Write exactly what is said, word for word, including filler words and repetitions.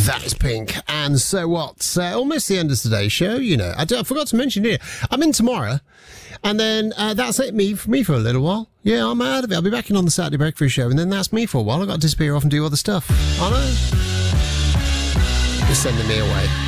That is Pink. And so what? Uh, almost the end of today's show, you know. I, I forgot to mention here, I'm in tomorrow, and then uh, that's it, me for me for a little while. Yeah, I'm out of it. I'll be back in on the Saturday Breakfast Show, and then that's me for a while. I've got to disappear off and do other stuff. I know. You're sending me away.